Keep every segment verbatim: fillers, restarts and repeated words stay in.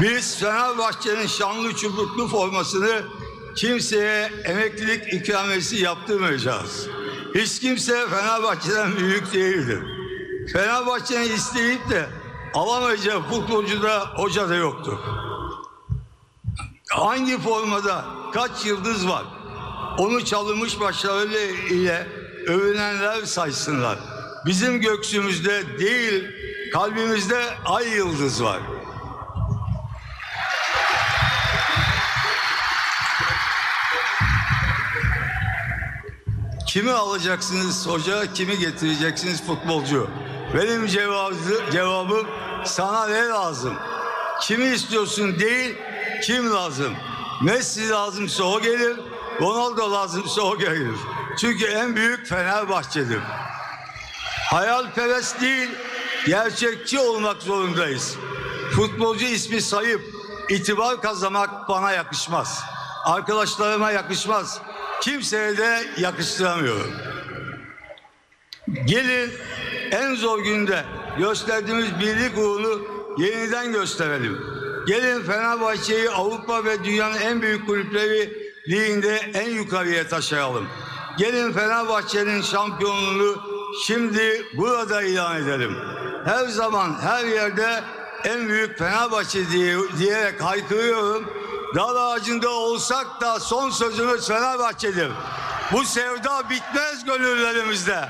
Biz Fenerbahçe'nin şanlı çubuklu formasını kimseye emeklilik ikramiyesi yaptırmayacağız. Hiç kimse Fenerbahçe'den büyük değildir. Fenerbahçe'nin isteyip de alamayacağı futbolcu da hoca da yoktur. Hangi formada kaç yıldız var? Onu çalınmış başarılı ile övünenler saysınlar. Bizim göksümüzde değil, kalbimizde ay yıldız var. Kimi alacaksınız hoca, kimi getireceksiniz futbolcu? Benim cevabı, cevabım sana ne lazım? Kimi istiyorsun değil, kim lazım? Messi lazımsa o gelir, Ronaldo lazımsa o gelir. Çünkü en büyük Fenerbahçe'dir. Hayalperest değil, gerçekçi olmak zorundayız. Futbolcu ismi sayıp itibar kazanmak bana yakışmaz. Arkadaşlarıma yakışmaz. Kimseye de yakıştıramıyorum. Gelin en zor günde gösterdiğimiz birlik uğrunu yeniden gösterelim. Gelin Fenerbahçe'yi Avrupa ve dünyanın en büyük kulüpleri liginde en yukarıya taşıyalım. Gelin Fenerbahçe'nin şampiyonluğunu şimdi burada ilan edelim. Her zaman her yerde en büyük Fenerbahçe diye, diyerek haykırıyorum. Dar ağacında olsak da son sözümüz Fenerbahçe'dir. Bu sevda bitmez gönüllerimizde.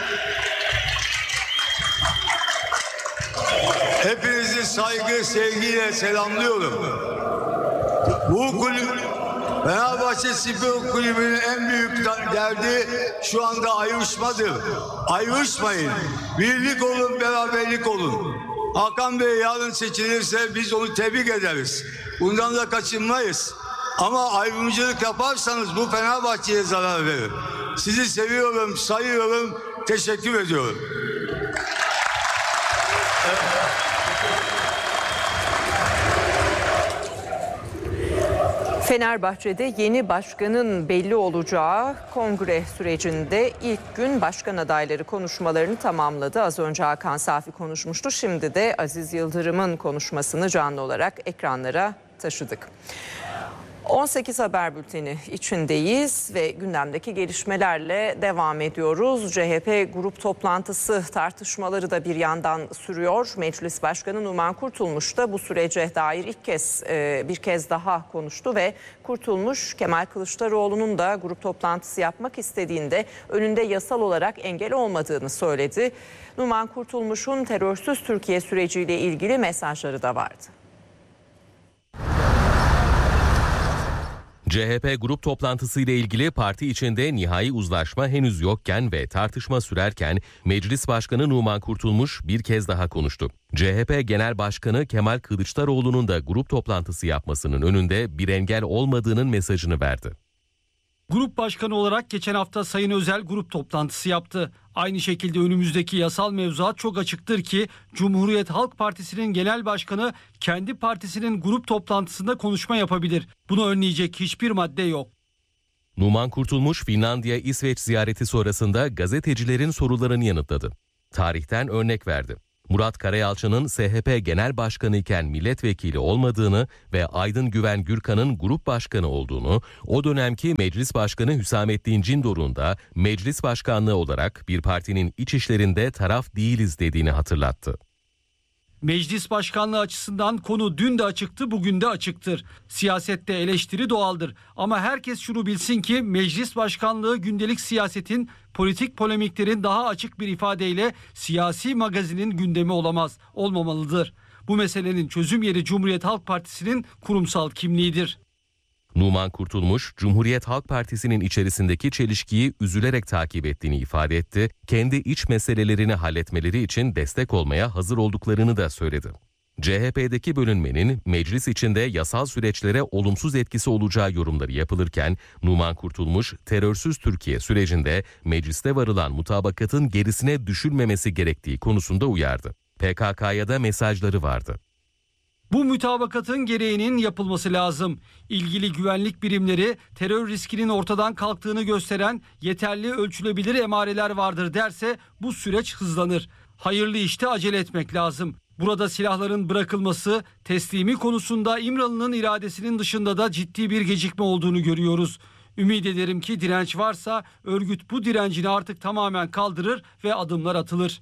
Hepinizi saygı, sevgiyle selamlıyorum. Bu kulüp, Fenerbahçe Spor Kulübü'nün en büyük derdi şu anda ayrışmadır. Ayrışmayın. Birlik olun, beraberlik olun. Hakan Bey yarın seçilirse biz onu tebrik ederiz. Bundan da kaçınmayız. Ama ayrımcılık yaparsanız bu Fenerbahçe'ye zarar verir. Sizi seviyorum, sayıyorum, teşekkür ediyorum. Fenerbahçe'de yeni başkanın belli olacağı kongre sürecinde ilk gün başkan adayları konuşmalarını tamamladı. Az önce Hakan Safi konuşmuştu. Şimdi de Aziz Yıldırım'ın konuşmasını canlı olarak ekranlara taşıdık. on sekiz Haber Bülteni içindeyiz ve gündemdeki gelişmelerle devam ediyoruz. C H P grup toplantısı tartışmaları da bir yandan sürüyor. Meclis Başkanı Numan Kurtulmuş da bu sürece dair ilk kez bir kez daha konuştu ve Kurtulmuş Kemal Kılıçdaroğlu'nun da grup toplantısı yapmak istediğinde önünde yasal olarak engel olmadığını söyledi. Numan Kurtulmuş'un terörsüz Türkiye süreciyle ilgili mesajları da vardı. C H P grup toplantısı ile ilgili parti içinde nihai uzlaşma henüz yokken ve tartışma sürerken Meclis Başkanı Numan Kurtulmuş bir kez daha konuştu. C H P Genel Başkanı Kemal Kılıçdaroğlu'nun da grup toplantısı yapmasının önünde bir engel olmadığının mesajını verdi. Grup başkanı olarak geçen hafta Sayın Özel grup toplantısı yaptı. Aynı şekilde önümüzdeki yasal mevzuat çok açıktır ki Cumhuriyet Halk Partisi'nin genel başkanı kendi partisinin grup toplantısında konuşma yapabilir. Bunu önleyecek hiçbir madde yok. Numan Kurtulmuş, Finlandiya, İsveç ziyareti sonrasında gazetecilerin sorularını yanıtladı. Tarihten örnek verdi. Murat Karayalçı'nın S H P Genel Başkanı iken milletvekili olmadığını ve Aydın Güven Gürkan'ın grup başkanı olduğunu, o dönemki Meclis Başkanı Hüsamettin Cindor'un da meclis başkanlığı olarak bir partinin iç işlerinde taraf değiliz dediğini hatırlattı. Meclis başkanlığı açısından konu dün de açıktı, bugün de açıktır. Siyasette eleştiri doğaldır ama herkes şunu bilsin ki meclis başkanlığı gündelik siyasetin, politik polemiklerin daha açık bir ifadeyle siyasi magazinin gündemi olamaz, olmamalıdır. Bu meselenin çözüm yeri Cumhuriyet Halk Partisi'nin kurumsal kimliğidir. Numan Kurtulmuş, Cumhuriyet Halk Partisi'nin içerisindeki çelişkiyi üzülerek takip ettiğini ifade etti. Kendi iç meselelerini halletmeleri için destek olmaya hazır olduklarını da söyledi. C H P'deki bölünmenin meclis içinde yasal süreçlere olumsuz etkisi olacağı yorumları yapılırken Numan Kurtulmuş, terörsüz Türkiye sürecinde mecliste varılan mutabakatın gerisine düşülmemesi gerektiği konusunda uyardı. P K K'ya da mesajları vardı. Bu mütabakatın gereğinin yapılması lazım. İlgili güvenlik birimleri terör riskinin ortadan kalktığını gösteren yeterli ölçülebilir emareler vardır derse bu süreç hızlanır. Hayırlı işte acele etmek lazım. Burada silahların bırakılması, teslimi konusunda İmralı'nın iradesinin dışında da ciddi bir gecikme olduğunu görüyoruz. Ümit ederim ki direnç varsa örgüt bu direncini artık tamamen kaldırır ve adımlar atılır.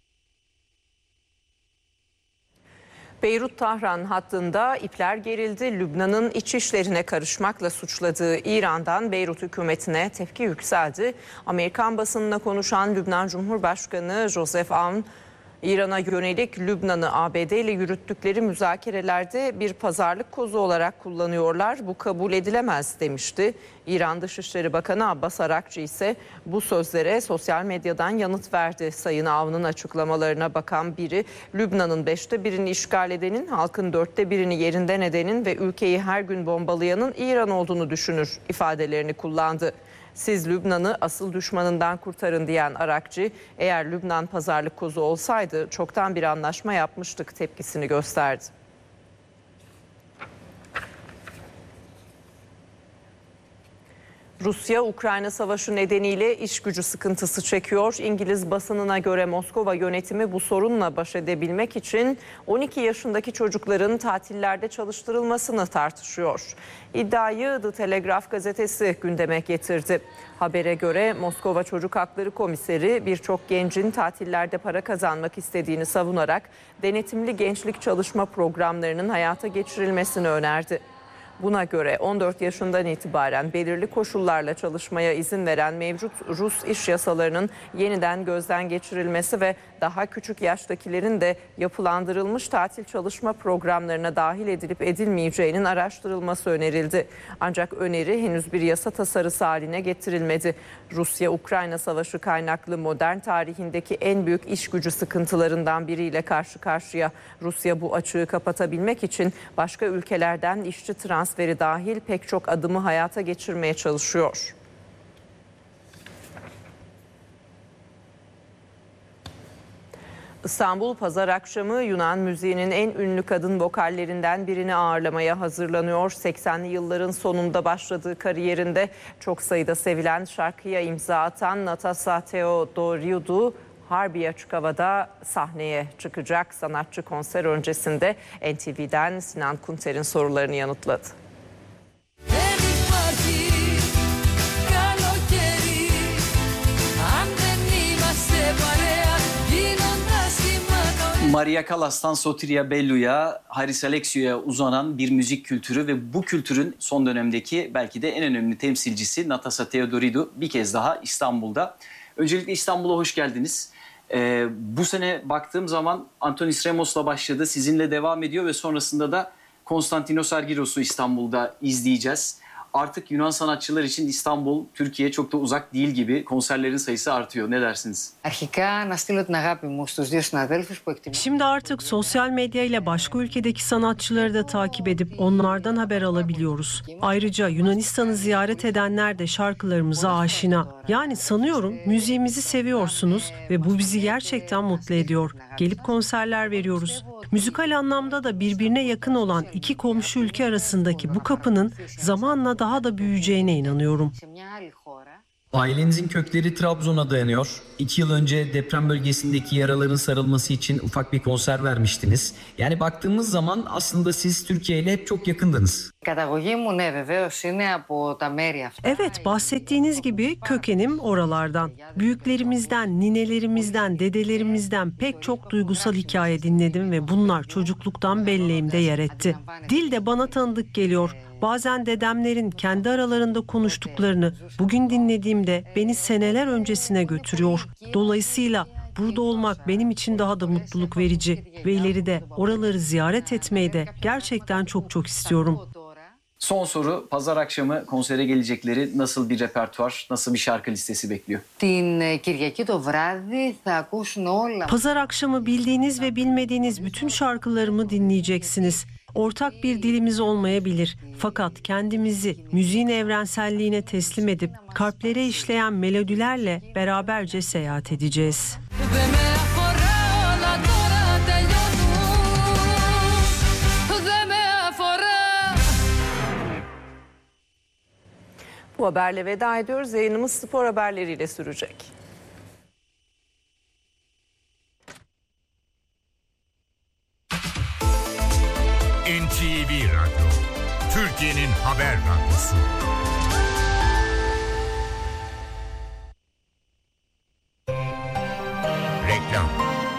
Beyrut-Tahran hattında ipler gerildi. Lübnan'ın iç işlerine karışmakla suçladığı İran'dan Beyrut hükümetine tepki yükseldi. Amerikan basınına konuşan Lübnan Cumhurbaşkanı Joseph Aoun, İran'a yönelik Lübnan'ı A B D ile yürüttükleri müzakerelerde bir pazarlık kozu olarak kullanıyorlar. Bu kabul edilemez demişti. İran Dışişleri Bakanı Abbas Arakçı ise bu sözlere sosyal medyadan yanıt verdi. Sayın Aoun'un açıklamalarına bakan biri, Lübnan'ın beşte birini işgal edenin, halkın dörtte birini yerinden edenin ve ülkeyi her gün bombalayanın İran olduğunu düşünür ifadelerini kullandı. Siz Lübnan'ı asıl düşmanından kurtarın diyen Arakçı, eğer Lübnan pazarlık kozu olsaydı çoktan bir anlaşma yapmıştık tepkisini gösterdi. Rusya-Ukrayna savaşı nedeniyle iş gücü sıkıntısı çekiyor. İngiliz basınına göre Moskova yönetimi bu sorunla baş edebilmek için on iki yaşındaki çocukların tatillerde çalıştırılmasını tartışıyor. İddiayı The Telegraph gazetesi gündeme getirdi. Habere göre Moskova Çocuk Hakları Komiseri birçok gencin tatillerde para kazanmak istediğini savunarak denetimli gençlik çalışma programlarının hayata geçirilmesini önerdi. Buna göre on dört yaşından itibaren belirli koşullarla çalışmaya izin veren mevcut Rus iş yasalarının yeniden gözden geçirilmesi ve daha küçük yaştakilerin de yapılandırılmış tatil çalışma programlarına dahil edilip edilmeyeceğinin araştırılması önerildi. Ancak öneri henüz bir yasa tasarısı haline getirilmedi. Rusya-Ukrayna savaşı kaynaklı modern tarihindeki en büyük iş gücü sıkıntılarından biriyle karşı karşıya. Rusya bu açığı kapatabilmek için başka ülkelerden işçi transferi dahil pek çok adımı hayata geçirmeye çalışıyor. İstanbul Pazar akşamı Yunan müziğinin en ünlü kadın vokallerinden birini ağırlamaya hazırlanıyor. seksenli yılların sonunda başladığı kariyerinde çok sayıda sevilen şarkıya imza atan Natasa Theodoridou Harbi Açık Hava'da sahneye çıkacak. Sanatçı konser öncesinde N T V'den Sinan Kunter'in sorularını yanıtladı. Maria Callas'tan Sotiria Bellu'ya, Haris Alexiou'ya uzanan bir müzik kültürü ve bu kültürün son dönemdeki belki de en önemli temsilcisi Natasa Theodoridou bir kez daha İstanbul'da. Öncelikle İstanbul'a hoş geldiniz. Ee, bu sene baktığım zaman Antonis Remos'la başladı, sizinle devam ediyor ve sonrasında da Konstantinos Argyros'u İstanbul'da izleyeceğiz. Artık Yunan sanatçılar için İstanbul, Türkiye çok da uzak değil gibi, konserlerin sayısı artıyor. Ne dersiniz? Şimdi artık sosyal medya ile başka ülkedeki sanatçıları da takip edip onlardan haber alabiliyoruz. Ayrıca Yunanistan'ı ziyaret edenler de şarkılarımıza aşina. Yani sanıyorum müziğimizi seviyorsunuz ve bu bizi gerçekten mutlu ediyor. Gelip konserler veriyoruz. Müzikal anlamda da birbirine yakın olan iki komşu ülke arasındaki bu kapının zamanla daha da büyüyeceğine inanıyorum. Ailenizin kökleri Trabzon'a dayanıyor. İki yıl önce deprem bölgesindeki yaraların sarılması için ufak bir konser vermiştiniz. Yani baktığımız zaman aslında siz Türkiye ile hep çok yakındınız. Evet, bahsettiğiniz gibi kökenim oralardan. Büyüklerimizden, ninelerimizden, dedelerimizden pek çok duygusal hikaye dinledim ve bunlar çocukluktan belleğimde yer etti. Dil de bana tanıdık geliyor. Bazen dedemlerin kendi aralarında konuştuklarını bugün dinlediğimde beni seneler öncesine götürüyor. Dolayısıyla burada olmak benim için daha da mutluluk verici ve ileride oraları ziyaret etmeyi de gerçekten çok çok istiyorum. Son soru, pazar akşamı konsere gelecekleri nasıl bir repertuar, nasıl bir şarkı listesi bekliyor? Pazar akşamı bildiğiniz ve bilmediğiniz bütün şarkılarımı dinleyeceksiniz. Ortak bir dilimiz olmayabilir. Fakat kendimizi müziğin evrenselliğine teslim edip kalplere işleyen melodilerle beraberce seyahat edeceğiz. Bu haberle veda ediyoruz. Yayınımız spor haberleriyle sürecek. N T V Radyo, Türkiye'nin haber radyosu. Reklam.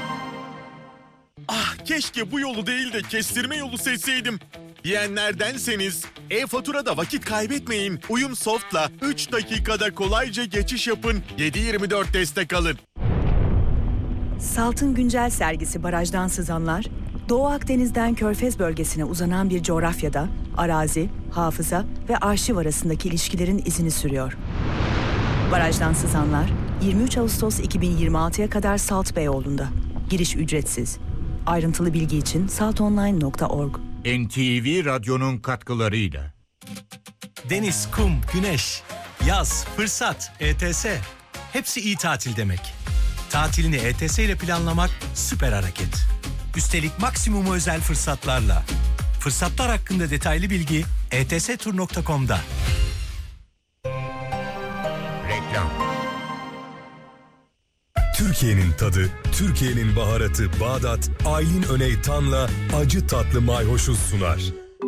Ah, keşke bu yolu değil de kestirme yolu seçseydim diyenlerdenseniz e-faturada vakit kaybetmeyin. Uyumsoft'la üç dakikada kolayca geçiş yapın. yedi yirmi dört destek alın. Salt'ın güncel sergisi Barajdan Sızanlar, Doğu Akdeniz'den Körfez bölgesine uzanan bir coğrafyada arazi, hafıza ve arşiv arasındaki ilişkilerin izini sürüyor. Barajdan Sızanlar, yirmi üç Ağustos iki bin yirmi altıya kadar Salt Beyoğlu'nda. Giriş ücretsiz. Ayrıntılı bilgi için salt online nokta org. N T V Radyo'nun katkılarıyla. Deniz, kum, güneş, yaz, fırsat, E T S. Hepsi iyi tatil demek. Tatilini E T S ile planlamak süper hareket. Üstelik maksimum özel fırsatlarla. Fırsatlar hakkında detaylı bilgi e t s tur nokta com'da. Reklam. Türkiye'nin tadı, Türkiye'nin baharatı Bağdat, Aylin Öney Tan'la acı tatlı mayhoşu sunar.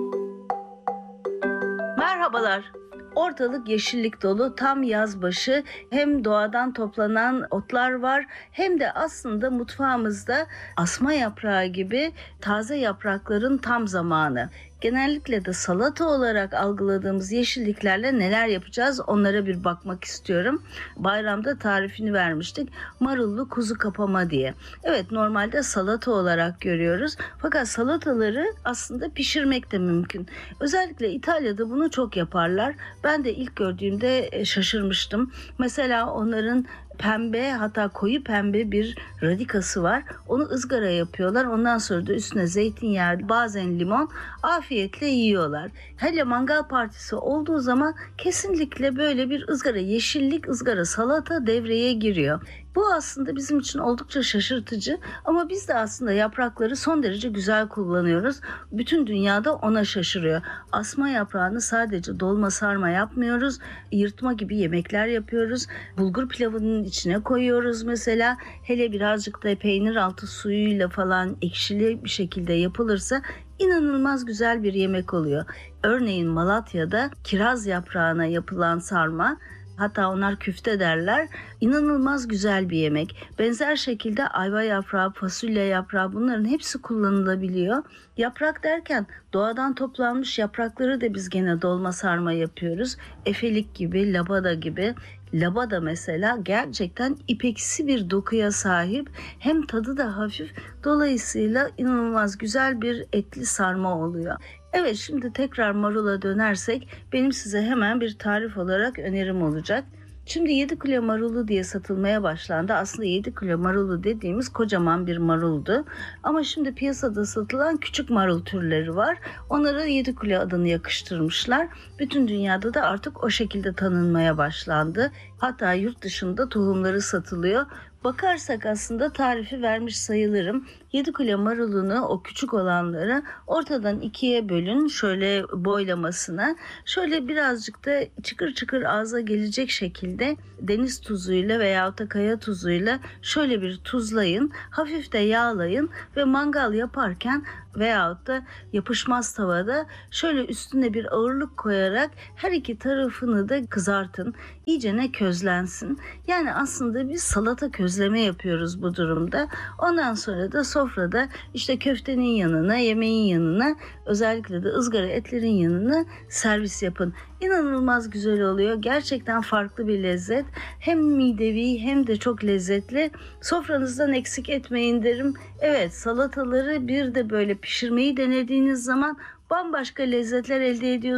Merhabalar. Ortalık yeşillik dolu, tam yaz başı, hem doğadan toplanan otlar var hem de aslında mutfağımızda asma yaprağı gibi taze yaprakların tam zamanı. Genellikle de salata olarak algıladığımız yeşilliklerle neler yapacağız onlara bir bakmak istiyorum. Bayramda tarifini vermiştik. Marullu kuzu kapama diye. Evet, normalde salata olarak görüyoruz. Fakat salataları aslında pişirmek de mümkün. Özellikle İtalya'da bunu çok yaparlar. Ben de ilk gördüğümde şaşırmıştım. Mesela onların pembe, hatta koyu pembe bir radikası var. Onu ızgara yapıyorlar. Ondan sonra da üstüne zeytinyağı, bazen limon, afiyetle yiyorlar. Hele mangal partisi olduğu zaman kesinlikle böyle bir ızgara, yeşillik ızgara salata devreye giriyor. Bu aslında bizim için oldukça şaşırtıcı ama biz de aslında yaprakları son derece güzel kullanıyoruz. Bütün dünyada ona şaşırıyor. Asma yaprağını sadece dolma sarma yapmıyoruz. Yırtma gibi yemekler yapıyoruz. Bulgur pilavının içine koyuyoruz mesela. Hele birazcık da peynir altı suyuyla falan ekşili bir şekilde yapılırsa inanılmaz güzel bir yemek oluyor. Örneğin Malatya'da kiraz yaprağına yapılan sarma, hatta onlar küfte derler. İnanılmaz güzel bir yemek. Benzer şekilde ayva yaprağı, fasulye yaprağı, bunların hepsi kullanılabiliyor. Yaprak derken doğadan toplanmış yaprakları da biz gene dolma sarma yapıyoruz. Efelik gibi, labada gibi. Labada mesela gerçekten ipeksi bir dokuya sahip, hem tadı da hafif, dolayısıyla inanılmaz güzel bir etli sarma oluyor. Evet, şimdi tekrar marula dönersek benim size hemen bir tarif olarak önerim olacak. Şimdi yedi kilo marulu diye satılmaya başlandı. Aslında yedi kilo marulu dediğimiz kocaman bir maruldu. Ama şimdi piyasada satılan küçük marul türleri var. Onlara yedi kilo adını yakıştırmışlar. Bütün dünyada da artık o şekilde tanınmaya başlandı. Hatta yurt dışında tohumları satılıyor. Bakarsak aslında tarifi vermiş sayılırım. yedi kilo marulunu, o küçük olanları ortadan ikiye bölün, şöyle boylamasına. Şöyle birazcık da çıkır çıkır ağza gelecek şekilde deniz tuzuyla veyahut da kaya tuzuyla şöyle bir tuzlayın. Hafif de yağlayın ve mangal yaparken veyahut da yapışmaz tavada şöyle üstüne bir ağırlık koyarak her iki tarafını da kızartın. İyicene közlensin. Yani aslında biz salata közleme yapıyoruz bu durumda. Ondan sonra da sofrada işte köftenin yanına, yemeğin yanına, özellikle de ızgara etlerin yanına servis yapın. İnanılmaz güzel oluyor. Gerçekten farklı bir lezzet. Hem midevi hem de çok lezzetli. Sofranızdan eksik etmeyin derim. Evet, salataları bir de böyle pişirmeyi denediğiniz zaman bambaşka lezzetler elde ediyorsunuz.